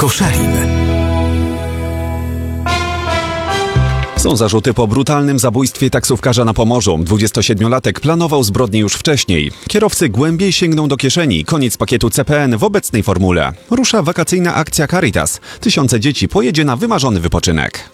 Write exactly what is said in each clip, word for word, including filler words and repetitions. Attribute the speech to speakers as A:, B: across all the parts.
A: Koszalin.
B: Są zarzuty po brutalnym zabójstwie taksówkarza na Pomorzu. dwudziestosiedmiolatek planował zbrodnię już wcześniej. Kierowcy głębiej sięgną do kieszeni. Koniec pakietu C P N w obecnej formule. Rusza wakacyjna akcja Caritas. Tysiące dzieci pojedzie na wymarzony wypoczynek.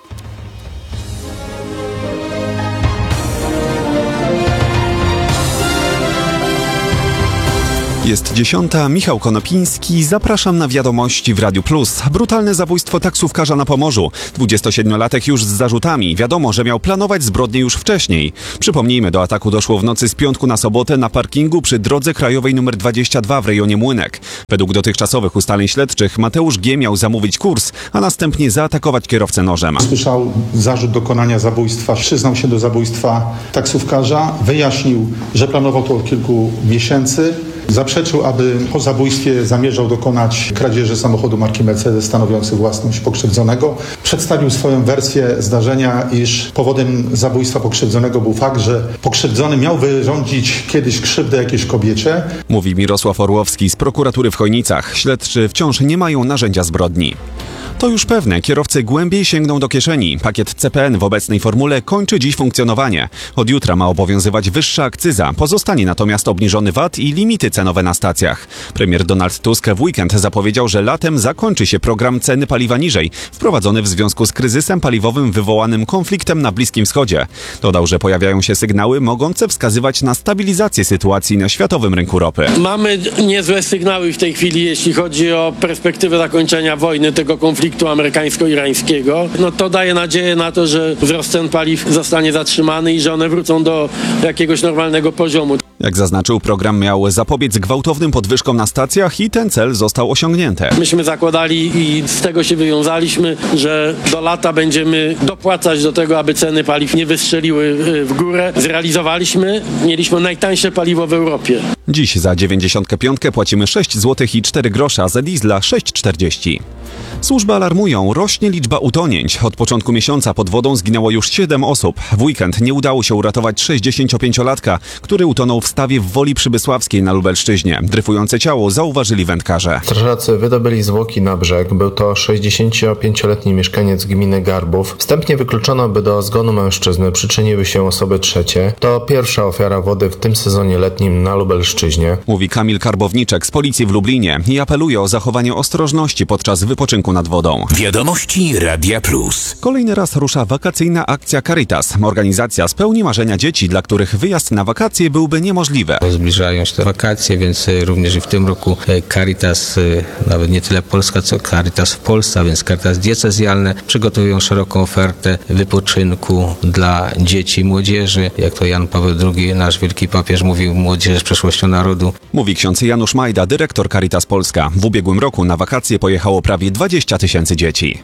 B: Jest dziesiąta, Michał Konopiński, zapraszam na wiadomości w Radiu Plus. Brutalne zabójstwo taksówkarza na Pomorzu. dwudziestosiedmiolatek już z zarzutami. Wiadomo, że miał planować zbrodnię już wcześniej. Przypomnijmy, do ataku doszło w nocy z piątku na sobotę na parkingu przy drodze krajowej nr dwadzieścia dwa w rejonie Młynek. Według dotychczasowych ustaleń śledczych Mateusz G. miał zamówić kurs, a następnie zaatakować kierowcę nożem.
C: Słyszał zarzut dokonania zabójstwa, przyznał się do zabójstwa taksówkarza, wyjaśnił, że planował to od kilku miesięcy. Zaprzeczył, aby po zabójstwie zamierzał dokonać kradzieży samochodu marki Mercedes stanowiący własność pokrzywdzonego. Przedstawił swoją wersję zdarzenia, iż powodem zabójstwa pokrzywdzonego był fakt, że pokrzywdzony miał wyrządzić kiedyś krzywdę jakiejś kobiecie.
B: Mówi Mirosław Orłowski z prokuratury w Chojnicach. Śledczy wciąż nie mają narzędzia zbrodni. To już pewne, kierowcy głębiej sięgną do kieszeni. Pakiet C P N w obecnej formule kończy dziś funkcjonowanie. Od jutra ma obowiązywać wyższa akcyza, pozostanie natomiast obniżony V A T i limity cenowe na stacjach. Premier Donald Tusk w weekend zapowiedział, że latem zakończy się program ceny paliwa niżej, wprowadzony w związku z kryzysem paliwowym wywołanym konfliktem na Bliskim Wschodzie. Dodał, że pojawiają się sygnały mogące wskazywać na stabilizację sytuacji na światowym rynku ropy.
D: Mamy niezłe sygnały w tej chwili, jeśli chodzi o perspektywę zakończenia wojny, tego konfliktu amerykańsko-irańskiego. No to daje nadzieję na to, że wzrost cen paliw zostanie zatrzymany i że one wrócą do jakiegoś normalnego poziomu.
B: Jak zaznaczył, program miał zapobiec gwałtownym podwyżkom na stacjach i ten cel został osiągnięty.
D: Myśmy zakładali i z tego się wywiązaliśmy, że do lata będziemy dopłacać do tego, aby ceny paliw nie wystrzeliły w górę. Zrealizowaliśmy, mieliśmy najtańsze paliwo w Europie.
B: Dziś za dziewięćdziesiątkę pięć płacimy sześć złotych i cztery grosze, a za diesla sześć czterdzieści. Służby alarmują, rośnie liczba utonięć. Od początku miesiąca pod wodą zginęło już siedem osób. W weekend nie udało się uratować sześćdziesięciopięciolatka, który utonął w stawie w Woli Przybysławskiej na Lubelszczyźnie. Dryfujące ciało zauważyli wędkarze.
E: Strażacy wydobyli zwłoki na brzeg. Był to sześćdziesięciopięcioletni mieszkaniec gminy Garbów. Wstępnie wykluczono, by do zgonu mężczyzny przyczyniły się osoby trzecie. To pierwsza ofiara wody w tym sezonie letnim na Lubelszczyźnie.
B: Mówi Kamil Karbowniczek z policji w Lublinie i apeluje o zachowanie ostrożności podczas wypoczynku nad wodą.
A: Wiadomości Radia Plus.
B: Kolejny raz rusza wakacyjna akcja Caritas. Organizacja spełni marzenia dzieci, dla których wyjazd na wakacje byłby niemożliwy.
F: Zbliżają się te wakacje, więc również i w tym roku Caritas, nawet nie tyle Polska, co Caritas w Polsce, a więc Caritas diecezjalne, przygotowują szeroką ofertę wypoczynku dla dzieci i młodzieży. Jak to Jan Paweł drugi, nasz wielki papież, mówił, młodzież jest przyszłością narodu.
B: Mówi ksiądz Janusz Majda, dyrektor Caritas Polska. W ubiegłym roku na wakacje pojechało prawie dwadzieścia tysięcy dzieci.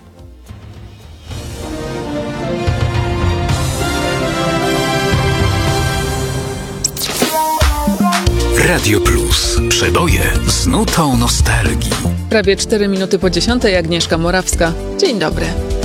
A: Radio Plus. Przeboje z nutą nostalgii.
G: Prawie cztery minuty po dziesiątej, Agnieszka Morawska. Dzień dobry.